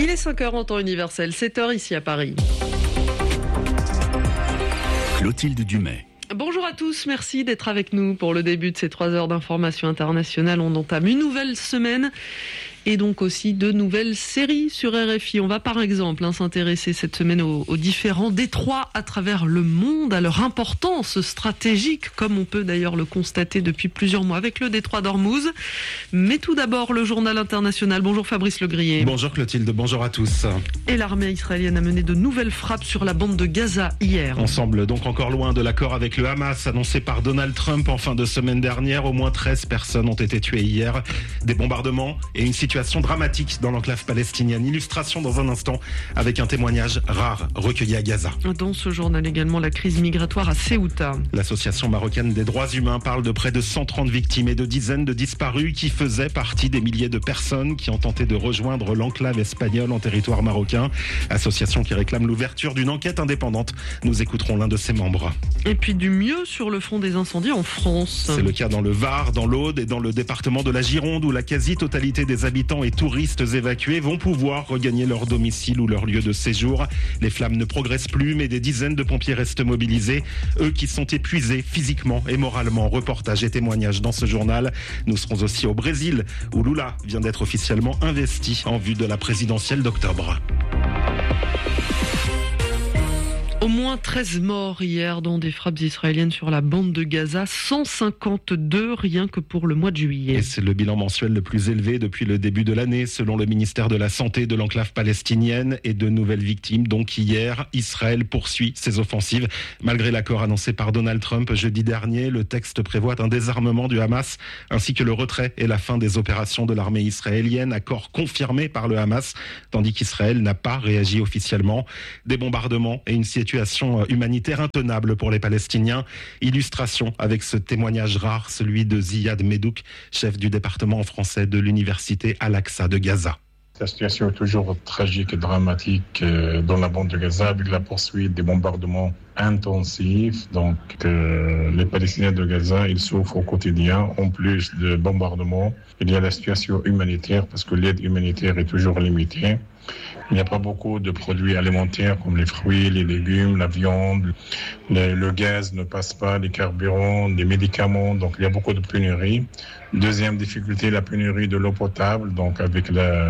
Il est 5h en temps universel, 7h ici à Paris. Clotilde Dumais. Bonjour à tous, merci d'être avec nous pour le début de ces 3 heures d'information internationale. On entame une nouvelle semaine et donc aussi de nouvelles séries sur RFI. On va par exemple s'intéresser cette semaine aux différents détroits à travers le monde, à leur importance stratégique, comme on peut d'ailleurs le constater depuis plusieurs mois avec le détroit d'Ormuz. Mais tout d'abord, le journal international. Bonjour Fabrice Legrier. Bonjour Clotilde, bonjour à tous. Et l'armée israélienne a mené de nouvelles frappes sur la bande de Gaza hier. On semble donc encore loin de l'accord avec le Hamas annoncé par Donald Trump en fin de semaine dernière. Au moins 13 personnes ont été tuées hier. Des bombardements et une situation dramatique dans l'enclave palestinienne. Illustration dans un instant avec un témoignage rare recueilli à Gaza. Dans ce journal également, la crise migratoire à Ceuta. L'association marocaine des droits humains parle de près de 130 victimes et de dizaines de disparus qui faisaient partie des milliers de personnes qui ont tenté de rejoindre l'enclave espagnole en territoire marocain. Association qui réclame l'ouverture d'une enquête indépendante. Nous écouterons l'un de ses membres. Et puis du mieux sur le front des incendies en France. C'est le cas dans le Var, dans l'Aude et dans le département de la Gironde où la quasi-totalité des habitants et touristes évacués vont pouvoir regagner leur domicile ou leur lieu de séjour. Les flammes ne progressent plus, mais des dizaines de pompiers restent mobilisés. Eux qui sont épuisés physiquement et moralement. Reportage et témoignages dans ce journal. Nous serons aussi au Brésil où Lula vient d'être officiellement investi en vue de la présidentielle d'octobre. Au moins 13 morts hier dans des frappes israéliennes sur la bande de Gaza, 152 rien que pour le mois de juillet. Et c'est le bilan mensuel le plus élevé depuis le début de l'année, selon le ministère de la Santé de l'enclave palestinienne, et de nouvelles victimes. Donc hier, Israël poursuit ses offensives. Malgré l'accord annoncé par Donald Trump jeudi dernier, le texte prévoit un désarmement du Hamas, ainsi que le retrait et la fin des opérations de l'armée israélienne, accord confirmé par le Hamas, tandis qu'Israël n'a pas réagi officiellement. Des bombardements et une situation humanitaire intenable pour les Palestiniens. Illustration avec ce témoignage rare, celui de Ziad Medouk, chef du département français de l'université Al-Aqsa de Gaza. La situation est toujours tragique et dramatique dans la bande de Gaza avec la poursuite des bombardements intensifs. Donc les Palestiniens de Gaza, ils souffrent au quotidien. En plus de bombardements, il y a la situation humanitaire parce que l'aide humanitaire est toujours limitée. Il n'y a pas beaucoup de produits alimentaires comme les fruits, les légumes, la viande, le gaz ne passe pas, les carburants, les médicaments, donc il y a beaucoup de pénuries. Deuxième difficulté, la pénurie de l'eau potable, donc avec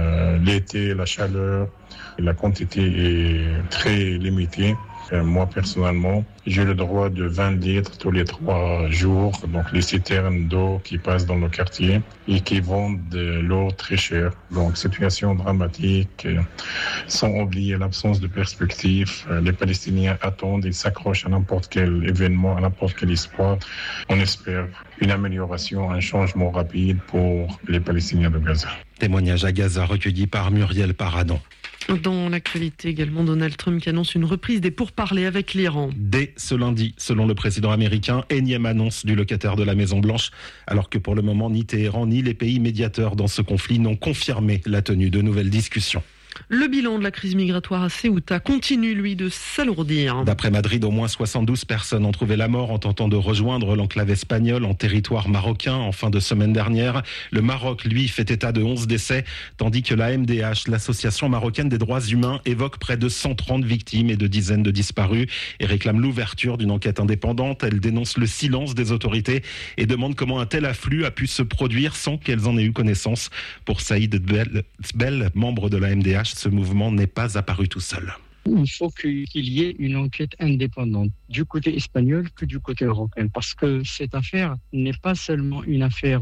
l'été, la chaleur, la quantité est très limitée. Moi, personnellement, j'ai le droit de 20 litres tous les 3 jours. Donc, les citernes d'eau qui passent dans le quartier et qui vendent de l'eau très chère. Donc, situation dramatique. Sans oublier l'absence de perspective. Les Palestiniens attendent, ils s'accrochent à n'importe quel événement, à n'importe quel espoir. On espère une amélioration, un changement rapide pour les Palestiniens de Gaza. Témoignage à Gaza recueilli par Muriel Paradon. Dans l'actualité également, Donald Trump qui annonce une reprise des pourparlers avec l'Iran. Dès ce lundi, selon le président américain, énième annonce du locataire de la Maison-Blanche, alors que pour le moment, ni Téhéran ni les pays médiateurs dans ce conflit n'ont confirmé la tenue de nouvelles discussions. Le bilan de la crise migratoire à Ceuta continue, lui, de s'alourdir. D'après Madrid, au moins 72 personnes ont trouvé la mort en tentant de rejoindre l'enclave espagnole en territoire marocain en fin de semaine dernière. Le Maroc, lui, fait état de 11 décès, tandis que la MDH, l'association marocaine des droits humains, évoque près de 130 victimes et de dizaines de disparus et réclame l'ouverture d'une enquête indépendante. Elle dénonce le silence des autorités et demande comment un tel afflux a pu se produire sans qu'elles en aient eu connaissance. Pour Saïd Bel, membre de la MDH, ce mouvement n'est pas apparu tout seul. Il faut qu'il y ait une enquête indépendante du côté espagnol que du côté européen, parce que cette affaire n'est pas seulement une affaire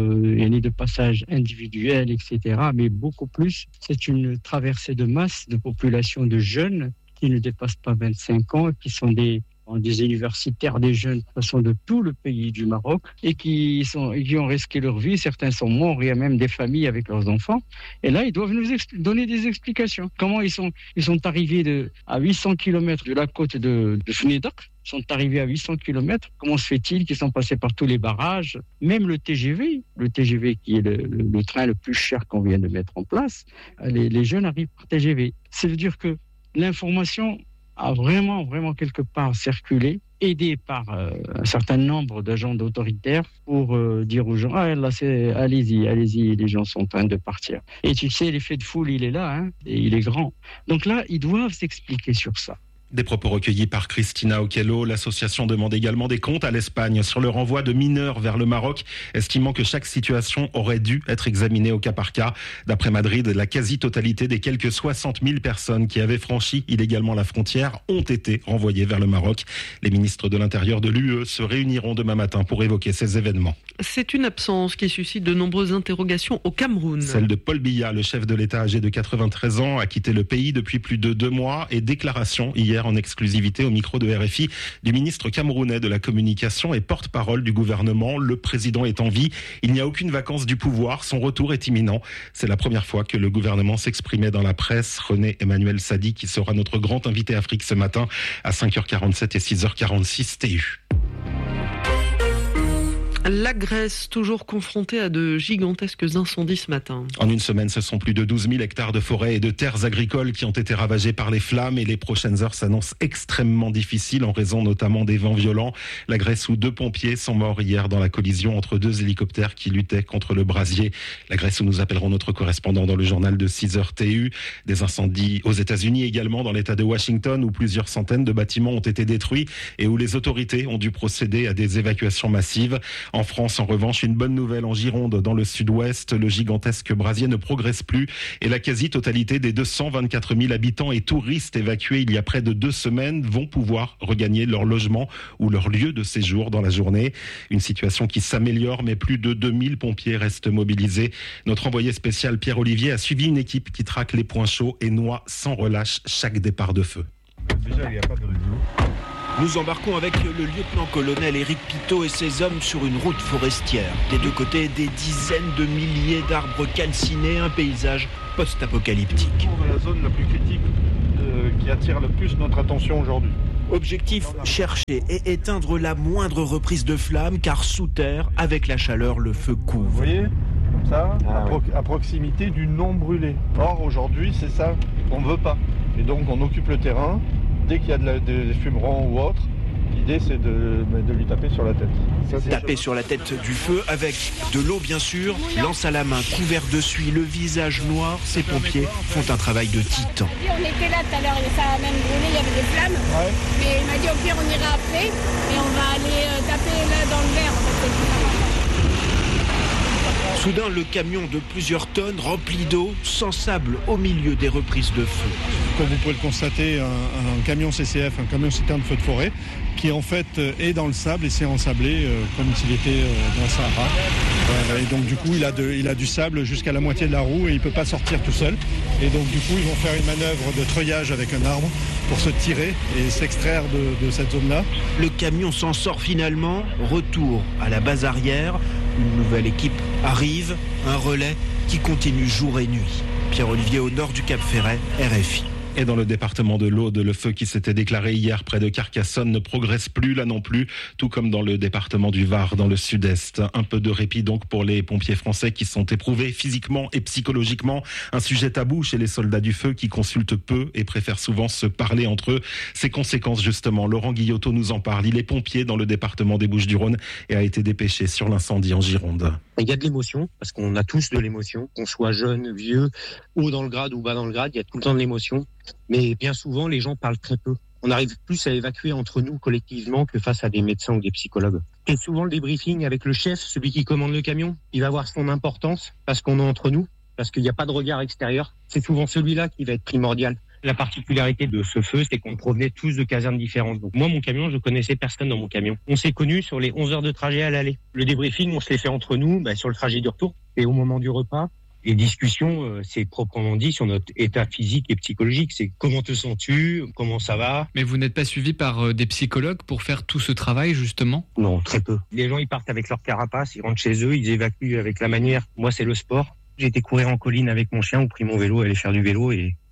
de passage individuel, etc., mais beaucoup plus, c'est une traversée de masse de population de jeunes qui ne dépassent pas 25 ans, qui sont des universitaires, des jeunes de tout le pays du Maroc et qui ont risqué leur vie. Certains sont morts, il y a même des familles avec leurs enfants. Et là, ils doivent nous donner des explications. Comment ils sont arrivés à 800 km de la côte de Fnidaq, sont arrivés à 800 km. Comment se fait-il qu'ils sont passés par tous les barrages, même le TGV qui est le train le plus cher qu'on vient de mettre en place, les jeunes arrivent par TGV. Ça veut dire que l'information a vraiment quelque part circulé aidés par un certain nombre d'agents autoritaires pour dire aux gens là c'est allez-y, les gens sont en train de partir. Et tu sais, l'effet de foule il est là, et il est grand. Donc là, ils doivent s'expliquer sur ça. Des propos recueillis par Cristina Okello. L'association demande également des comptes à l'Espagne sur le renvoi de mineurs vers le Maroc, estimant que chaque situation aurait dû être examinée au cas par cas. D'après Madrid, la quasi-totalité des quelques 60 000 personnes qui avaient franchi illégalement la frontière ont été renvoyées vers le Maroc. Les ministres de l'Intérieur de l'UE se réuniront demain matin pour évoquer ces événements. C'est une absence qui suscite de nombreuses interrogations au Cameroun. Celle de Paul Biya, le chef de l'État âgé de 93 ans, a quitté le pays depuis plus de 2 mois et déclaration hier en exclusivité au micro de RFI du ministre camerounais de la communication et porte-parole du gouvernement. Le président est en vie. Il n'y a aucune vacance du pouvoir. Son retour est imminent. C'est la première fois que le gouvernement s'exprimait dans la presse. René Emmanuel Sadi, qui sera notre grand invité Afrique ce matin à 5h47 et 6h46 TU. La Grèce, toujours confrontée à de gigantesques incendies ce matin. En une semaine, ce sont plus de 12 000 hectares de forêts et de terres agricoles qui ont été ravagés par les flammes et les prochaines heures s'annoncent extrêmement difficiles en raison notamment des vents violents. La Grèce où 2 pompiers sont morts hier dans la collision entre 2 hélicoptères qui luttaient contre le brasier. La Grèce où nous appellerons notre correspondant dans le journal de 6h TU. Des incendies aux États-Unis également, dans l'État de Washington où plusieurs centaines de bâtiments ont été détruits et où les autorités ont dû procéder à des évacuations massives. En France, en revanche, une bonne nouvelle en Gironde, dans le sud-ouest, le gigantesque brasier ne progresse plus et la quasi-totalité des 224 000 habitants et touristes évacués il y a près de 2 semaines vont pouvoir regagner leur logement ou leur lieu de séjour dans la journée. Une situation qui s'améliore, mais plus de 2000 pompiers restent mobilisés. Notre envoyé spécial Pierre Olivier a suivi une équipe qui traque les points chauds et noie sans relâche chaque départ de feu. Déjà, il n'y a pas de réseau. Nous embarquons avec le lieutenant-colonel Éric Pitot et ses hommes sur une route forestière. Des 2 côtés, des dizaines de milliers d'arbres calcinés, un paysage post-apocalyptique. La zone la plus critique qui attire le plus notre attention aujourd'hui. Objectif, chercher et éteindre la moindre reprise de flamme, car sous terre, avec la chaleur, le feu couvre. Vous voyez, comme ça, à proximité du non brûlé. Or, aujourd'hui, c'est ça qu'on ne veut pas. Et donc, on occupe le terrain. Dès qu'il y a des fumerons ou autre, l'idée c'est de lui taper sur la tête. Taper sur la tête du feu avec de l'eau bien sûr, lance à la main, couvert de suie, le visage noir, ces pompiers font un travail de titan. On était là tout à l'heure, ça a même brûlé, il y avait des flammes. Ouais. Mais il m'a dit au pire on ira après, et on va aller taper là dans le verre. Soudain, le camion de plusieurs tonnes rempli d'eau, sans sable au milieu des reprises de feu. Comme vous pouvez le constater, un camion CCF, un camion citerne de feu de forêt, qui en fait est dans le sable et s'est ensablé comme s'il était dans le Sahara. Et donc du coup, il a du sable jusqu'à la moitié de la roue et il ne peut pas sortir tout seul. Et donc du coup, ils vont faire une manœuvre de treuillage avec un arbre pour se tirer et s'extraire de cette zone-là. Le camion s'en sort finalement, retour à la base arrière. Une nouvelle équipe arrive, un relais qui continue jour et nuit. Pierre-Olivier au nord du Cap Ferret, RFI. Et dans le département de l'Aude, le feu qui s'était déclaré hier près de Carcassonne ne progresse plus là non plus, tout comme dans le département du Var, dans le sud-est. Un peu de répit donc pour les pompiers français qui sont éprouvés physiquement et psychologiquement. Un sujet tabou chez les soldats du feu qui consultent peu et préfèrent souvent se parler entre eux. Ses conséquences justement, Laurent Guillotot nous en parle. Il est pompier dans le département des Bouches-du-Rhône et a été dépêché sur l'incendie en Gironde. Il y a de l'émotion, parce qu'on a tous de l'émotion, qu'on soit jeune, vieux, haut dans le grade ou bas dans le grade, il y a tout le temps de l'émotion. Mais bien souvent, les gens parlent très peu. On arrive plus à évacuer entre nous collectivement que face à des médecins ou des psychologues. Et souvent, le débriefing avec le chef, celui qui commande le camion, il va avoir son importance parce qu'on est entre nous, parce qu'il n'y a pas de regard extérieur. C'est souvent celui-là qui va être primordial. La particularité de ce feu, c'est qu'on provenait tous de casernes différentes. Donc moi, mon camion, je connaissais personne dans mon camion. On s'est connus sur les 11 heures de trajet à l'aller. Le débriefing, on se l'est fait entre nous sur le trajet du retour. Et au moment du repas, les discussions, c'est proprement dit sur notre état physique et psychologique. C'est comment te sens-tu, comment ça va. Mais vous n'êtes pas suivi par des psychologues pour faire tout ce travail, justement ? Non, très peu. Les gens, ils partent avec leur carapace, ils rentrent chez eux, ils évacuent avec la manière. Moi, c'est le sport. J'ai été courir en colline avec mon chien ou pris mon vélo, aller faire du vélo et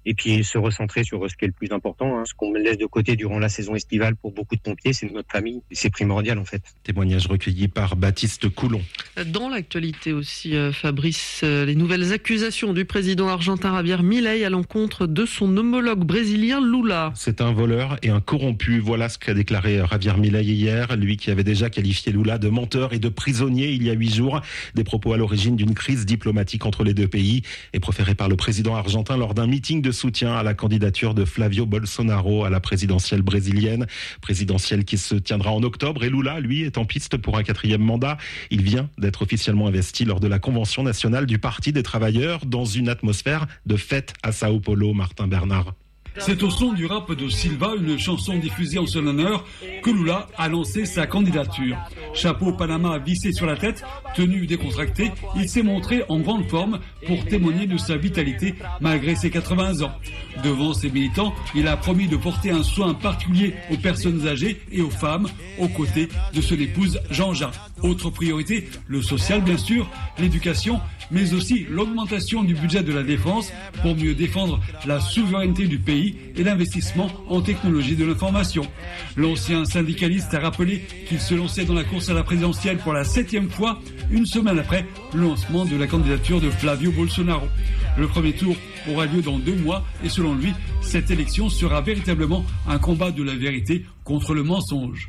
et puis se recentrer sur ce qui est le plus important. Ce qu'on laisse de côté durant la saison estivale pour beaucoup de pompiers, c'est notre famille. Et c'est primordial en fait. Témoignage recueilli par Baptiste Coulon. Dans l'actualité aussi, Fabrice, les nouvelles accusations du président argentin Javier Milei à l'encontre de son homologue brésilien Lula. C'est un voleur et un corrompu. Voilà ce qu'a déclaré Javier Milei hier, lui qui avait déjà qualifié Lula de menteur et de prisonnier il y a 8 jours. Des propos à l'origine d'une crise diplomatique entre les deux pays et proférés par le président argentin lors d'un meeting de soutien à la candidature de Flavio Bolsonaro à la présidentielle brésilienne. Présidentielle qui se tiendra en octobre et Lula, lui, est en piste pour un 4e mandat. Il vient d'être officiellement investi lors de la convention nationale du Parti des travailleurs dans une atmosphère de fête à Sao Paulo. Martin Bernard. C'est au son du rap de Silva, une chanson diffusée en son honneur, que Lula a lancé sa candidature. Chapeau Panama vissé sur la tête, tenue décontractée, il s'est montré en grande forme pour témoigner de sa vitalité malgré ses 80 ans. Devant ses militants, il a promis de porter un soin particulier aux personnes âgées et aux femmes, aux côtés de son épouse Jean-Jacques. Autre priorité, le social bien sûr, l'éducation, mais aussi l'augmentation du budget de la défense pour mieux défendre la souveraineté du pays et l'investissement en technologie de l'information. L'ancien syndicaliste a rappelé qu'il se lançait dans la course à la présidentielle pour la 7e fois, une semaine après le lancement de la candidature de Flavio Bolsonaro. Le premier tour aura lieu dans 2 mois et selon lui, cette élection sera véritablement un combat de la vérité contre le mensonge.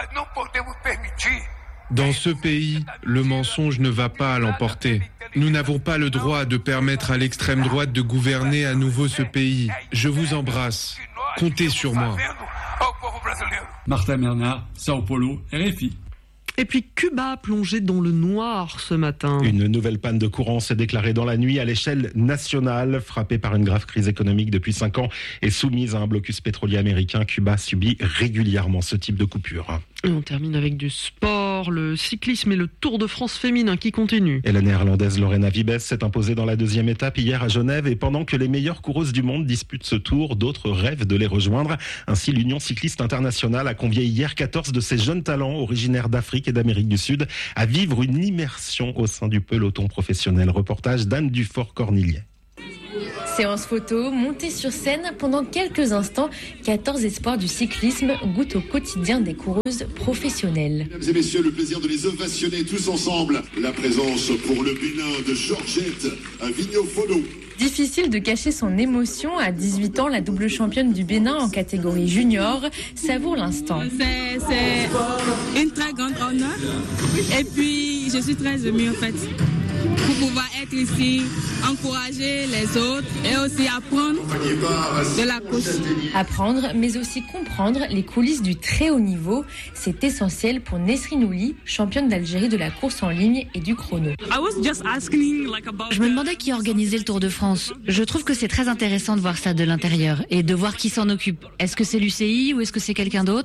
Dans ce pays, le mensonge ne va pas à l'emporter. Nous n'avons pas le droit de permettre à l'extrême droite de gouverner à nouveau ce pays. Je vous embrasse. Comptez sur moi. Martin Bernard, Sao Paulo, RFI. Et puis Cuba plongé dans le noir ce matin. Une nouvelle panne de courant s'est déclarée dans la nuit à l'échelle nationale. Frappée par une grave crise économique depuis 5 ans et soumise à un blocus pétrolier américain, Cuba subit régulièrement ce type de coupure. Et on termine avec du sport, le cyclisme et le Tour de France féminin qui continue. Et la néerlandaise Lorena Wiebes s'est imposée dans la 2e étape hier à Genève. Et pendant que les meilleures coureuses du monde disputent ce tour, d'autres rêvent de les rejoindre. Ainsi, l'Union cycliste internationale a convié hier 14 de ces jeunes talents originaires d'Afrique et d'Amérique du Sud à vivre une immersion au sein du peloton professionnel. Reportage d'Anne Dufort-Cornillet. Séance photo, montée sur scène pendant quelques instants, 14 espoirs du cyclisme goûtent au quotidien des coureuses professionnelles. Mesdames et messieurs, le plaisir de les ovationner tous ensemble. La présence pour le Bénin de Georgette Vigneault-Fono. Difficile de cacher son émotion. À 18 ans, la double championne du Bénin en catégorie junior savoure l'instant. C'est une très grande honneur. Et puis, je suis très émue en fait. Pour pouvoir être ici, encourager les autres et aussi apprendre de la course. Apprendre, mais aussi comprendre les coulisses du très haut niveau. C'est essentiel pour Nesrine Ouli, championne d'Algérie de la course en ligne et du chrono. Je me demandais qui organisait le Tour de France. Je trouve que c'est très intéressant de voir ça de l'intérieur et de voir qui s'en occupe. Est-ce que c'est l'UCI ou est-ce que c'est quelqu'un d'autre ?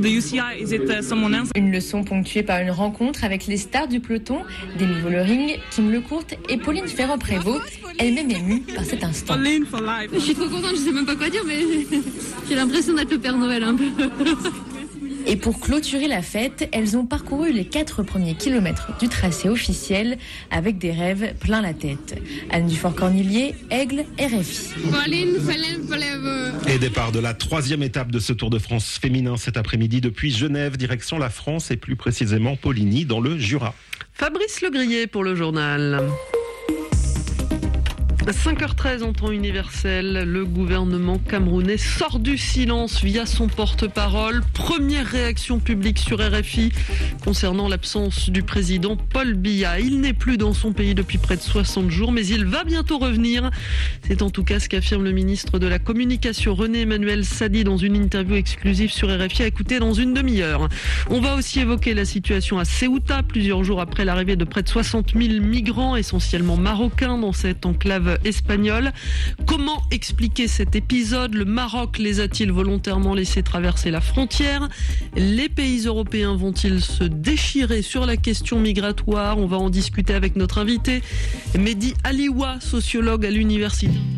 Une leçon ponctuée par une rencontre avec les stars du peloton, Demi Vollering, Kim Lecourte et Pauline Ferrand-Prévôt, elle-même émue par cet instant. Je suis trop contente, je sais même pas quoi dire, mais j'ai l'impression d'être le Père Noël un peu. Et pour clôturer la fête, elles ont parcouru les 4 premiers kilomètres du tracé officiel avec des rêves plein la tête. Anne Dufort-Cornillet, Aigle, RFI. Et départ de la 3e étape de ce Tour de France féminin cet après-midi depuis Genève, direction la France et plus précisément Poligny dans le Jura. Fabrice Legrier pour le journal. 5h13 en temps universel, le gouvernement camerounais sort du silence via son porte-parole. Première réaction publique sur RFI concernant l'absence du président Paul Biya. Il n'est plus dans son pays depuis près de 60 jours, mais il va bientôt revenir. C'est en tout cas ce qu'affirme le ministre de la Communication René-Emmanuel Sadi dans une interview exclusive sur RFI à écouter dans une demi-heure. On va aussi évoquer la situation à Ceuta, plusieurs jours après l'arrivée de près de 60 000 migrants, essentiellement marocains, dans cette enclave espagnole. Comment expliquer cet épisode ? Le Maroc les a-t-il volontairement laissés traverser la frontière ? Les pays européens vont-ils se déchirer sur la question migratoire ? On va en discuter avec notre invité, Mehdi Aliwa, sociologue à l'université